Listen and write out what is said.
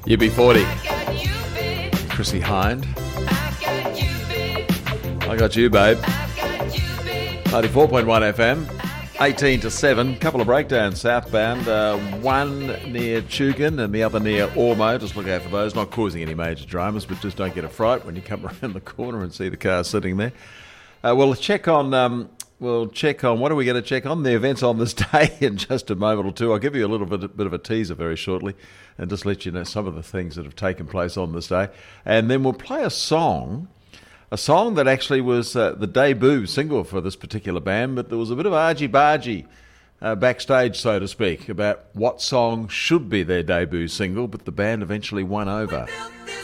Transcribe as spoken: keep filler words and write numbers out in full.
U B forty. Chrissy Hind. I got you, babe. ninety-four point one F M. eighteen to seven. Couple of breakdowns southbound. Uh, one near Tugun and the other near Ormo. Just look out for those. Not causing any major dramas, but just don't get a fright when you come around the corner and see the car sitting there. Uh, we'll check on... Um, We'll check on, what are we going to check on? The events on this day in just a moment or two. I'll give you a little bit, bit of a teaser very shortly and just let you know some of the things that have taken place on this day. And then we'll play a song, a song that actually was uh, the debut single for this particular band, but there was a bit of argy-bargy uh, backstage, so to speak, about what song should be their debut single, but the band eventually won over.